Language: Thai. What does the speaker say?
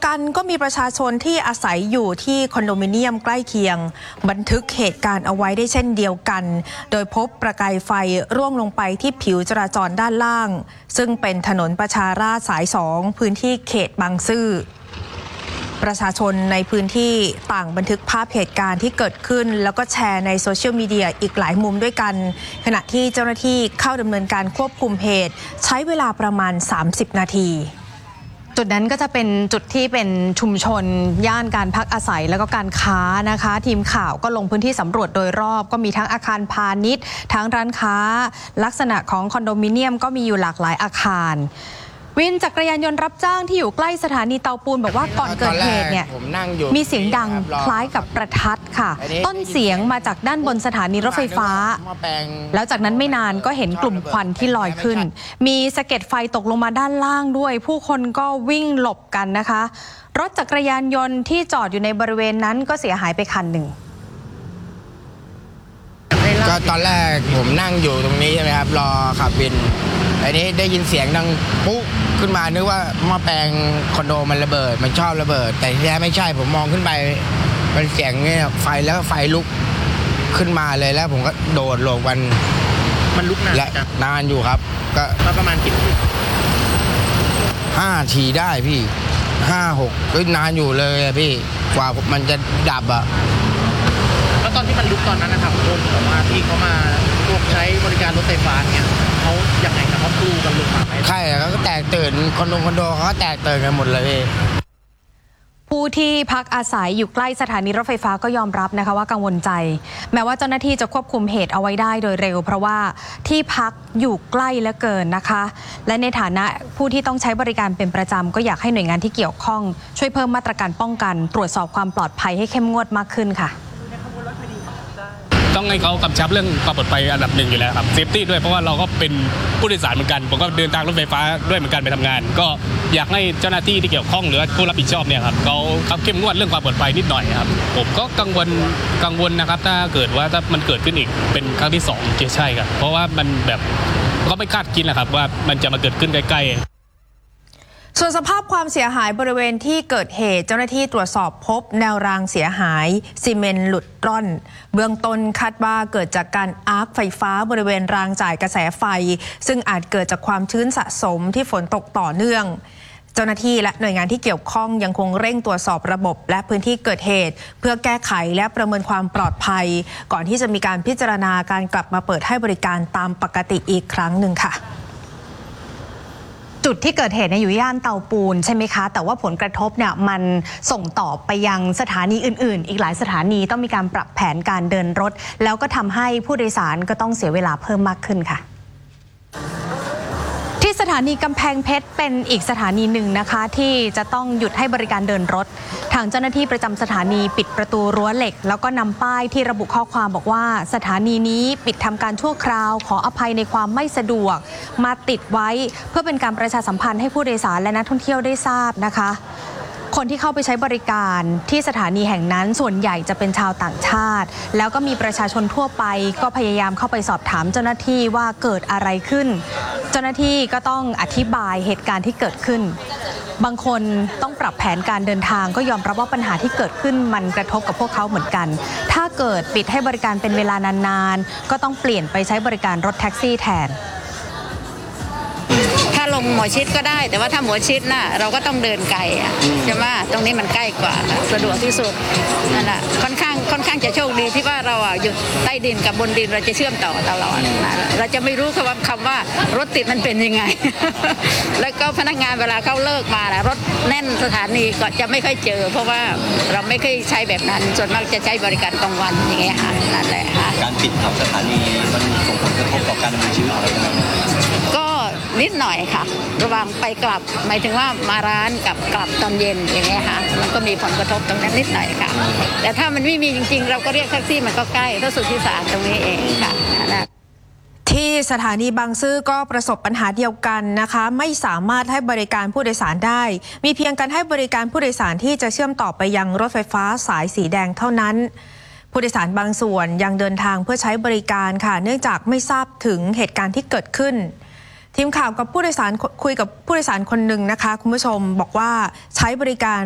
กันก็มีประชาชนที่อาศัยอยู่ที่คอนโดมิเนียมใกล้เคียงบันทึกเหตุการณ์เอาไว้ได้เช่นเดียวกันโดยพบประกายไฟร่วงลงไปที่ผิวจราจรด้านล่างซึ่งเป็นถนนประชาราษฎร์สาย 2พื้นที่เขตบางซื่อประชาชนในพื้นที่ต่างบันทึกภาพเหตุการณ์ที่เกิดขึ้นแล้วก็แชร์ในโซเชียลมีเดียอีกหลายมุมด้วยกันขณะที่เจ้าหน้าที่เข้าดำเนินการควบคุมเหตุใช้เวลาประมาณ30 นาทีจุดนั้นก็จะเป็นจุดที่เป็นชุมชนย่านการพักอาศัยแล้วก็การค้านะคะทีมข่าวก็ลงพื้นที่สำรวจโดยรอบก็มีทั้งอาคารพาณิชย์ทั้งร้านค้าลักษณะของคอนโดมิเนียมก็มีอยู่หลากหลายอาคารวินจักรยานยนต์รับจ้างที่อยู่ใกล้สถานีเตาปูนบอกว่าก่อนเกิดเหตุเนี่ยมีเสียงดังคล้ายกับประทัดค่ะต้นเสียงมาจากด้านบนสถานีรถไฟฟ้าแล้วจากนั้นไม่นานก็เห็นกลุ่มควันที่ลอยขึ้นมีสะเก็ดไฟตกลงมาด้านล่างด้วยผู้คนก็วิ่งหลบกันนะคะรถจักรยานยนต์ที่จอดอยู่ในบริเวณนั้นก็เสียหายไปคันหนึ่งก็ตอนแรกผมนั่งอยู่ตรงนี้ใช่ไหมครับรอขับวินอันนี้ได้ยินเสียงดังปุ๊บขึ้นมานึกว่าหม้อแปลงคอนโดมันระเบิดมันชอบระเบิดแต่ที่แท้ไม่ใช่ผมมองขึ้นไปมันเสียงเนี่ยไฟแล้วก็ไฟลุกขึ้นมาเลยแล้วผมก็โดดหลบมันลุกนานและนานอยู่ครับก็ประมาณกี่นาที5 ทีได้พี่5-6ก็นานอยู่เลยพี่กว่ามันจะดับอ่ะแล้วตอนที่มันลุกตอนนั้นนะครับคนออกมาที่เขามาพวกใช้บริการรถไฟฟ้าเนี่ยเขายังไงครับเขาดูกันลงมาไหมใช่เขาก็แตกตื่นคอนโดเขาก็แตกตื่นกันหมดเลยผู้ที่พักอาศัยอยู่ใกล้สถานีรถไฟฟ้าก็ยอมรับนะคะว่ากังวลใจแม้ว่าเจ้าหน้าที่จะควบคุมเหตุเอาไว้ได้โดยเร็วเพราะว่าที่พักอยู่ใกล้เหลือเกินนะคะและในฐานะผู้ที่ต้องใช้บริการเป็นประจำก็อยากให้หน่วยงานที่เกี่ยวข้องช่วยเพิ่มมาตรการป้องกันตรวจสอบความปลอดภัยให้เข้มงวดมากขึ้นค่ะต้องให้เขากำชับเรื่องความปลอดภัยอันดับหนึ่งอยู่แล้วครับเซฟตี้ด้วยเพราะว่าเราก็เป็นผู้โดยสารเหมือนกันผมก็เดินทางรถไฟฟ้าด้วยเหมือนกันไปทำงานก็อยากให้เจ้าหน้าที่ที่เกี่ยวข้องหรือผู้รับผิดชอบเนี่ยครับเขาเข้มงวดเรื่องความปลอดภัยนิดหน่อยครับผมก็กังวลนะครับถ้ามันเกิดขึ้นอีกเป็นครั้งที่2จะใช่ครับเพราะว่ามันแบบก็ไม่คาดคิดนะครับว่ามันจะมาเกิดขึ้นใกล้ๆส่วนสภาพความเสียหายบริเวณที่เกิดเหตุเจ้าหน้าที่ตรวจสอบพบแนวรางเสียหายซีเมนต์หลุดร่อนเบื้องต้นคาดว่าเกิดจากการอาร์คไฟฟ้าบริเวณรางจ่ายกระแสไฟซึ่งอาจเกิดจากความชื้นสะสมที่ฝนตกต่อเนื่องเจ้าหน้าที่และหน่วยงานที่เกี่ยวข้องยังคงเร่งตรวจสอบระบบและพื้นที่เกิดเหตุเพื่อแก้ไขและประเมินความปลอดภัยก่อนที่จะมีการพิจารณาการกลับมาเปิดให้บริการตามปกติอีกครั้งหนึ่งค่ะจุดที่เกิดเหตุอยู่ย่านเตาปูนใช่ไหมคะแต่ว่าผลกระทบเนี่ยมันส่งต่อไปยังสถานีอื่นๆอีกหลายสถานีต้องมีการปรับแผนการเดินรถแล้วก็ทำให้ผู้โดยสารก็ต้องเสียเวลาเพิ่มมากขึ้นค่ะที่สถานีกำแพงเพชรเป็นอีกสถานีหนึ่งนะคะที่จะต้องหยุดให้บริการเดินรถทางเจ้าหน้าที่ประจำสถานีปิดประตูรั้วเหล็กแล้วก็นำป้ายที่ระบุข้อความบอกว่าสถานีนี้ปิดทำการชั่วคราวขออภัยในความไม่สะดวกมาติดไว้เพื่อเป็นการประชาสัมพันธ์ให้ผู้โดยสารและนักท่องเที่ยวได้ทราบนะคะคนที่เข้าไปใช้บริการที่สถานีแห่งนั้นส่วนใหญ่จะเป็นชาวต่างชาติแล้วก็มีประชาชนทั่วไปก็พยายามเข้าไปสอบถามเจ้าหน้าที่ว่าเกิดอะไรขึ้นเจ้าหน้าที่ก็ต้องอธิบายเหตุการณ์ที่เกิดขึ้นบางคนต้องปรับแผนการเดินทางก็ยอมรับว่าปัญหาที่เกิดขึ้นมันกระทบกับพวกเขาเหมือนกันถ้าเกิดปิดให้บริการเป็นเวลานานๆก็ต้องเปลี่ยนไปใช้บริการรถแท็กซี่แทนถ้าลงหมอชิดก็ได้แต่ว่าถ้าหมอชิดน่ะเราก็ต้องเดินไกลใช่ไหมตรงนี้มันใกล้กว่าสะดวกที่สุดนั่นแหละค่อนข้างจะโชคดีที่ว่าเราอยู่ใต้ดินกับบนดินเราจะเชื่อมต่อตลอดเราจะไม่รู้คำว่ารถติดมันเป็นยังไง แล้วก็พนักงานเวลาเขาเลิกมานะรถแน่นสถานีก็จะไม่ค่อยเจอเพราะว่าเราไม่เคยใช้แบบนั้นส่วนมากจะใช้บริการกลางวันอย่างเงี้ยค่ะนั่นแหละค่ะการปิดของสถานีมันส่งผลกระทบต่อการดำเนินชีวิตอะไรบ้างก็นิดหน่อยค่ะระหว่างไปกลับหมายถึงว่ามาร้านกับกลับตอนเย็นอย่างเงี้ยค่ะมันก็มีผลกระทบตรงนั้นนิดหน่อยค่ะแต่ถ้ามันไม่มีจริงๆเราก็เรียกแท็กซี่มันก็ใกล้ถ้าสุทธิสารตรงนี้เองค่ะที่สถานีบางซื่อก็ประสบปัญหาเดียวกันนะคะไม่สามารถให้บริการผู้โดยสารได้มีเพียงการให้บริการผู้โดยสารที่จะเชื่อมต่อไปยังรถไฟฟ้าสายสีแดงเท่านั้นผู้โดยสารบางส่วนยังเดินทางเพื่อใช้บริการค่ะเนื่องจากไม่ทราบถึงเหตุการณ์ที่เกิดขึ้นทีมข่าวกับผู้โดยสารคุยกับผู้โดยสารคนหนึ่งนะคะคุณผู้ชมบอกว่าใช้บริการ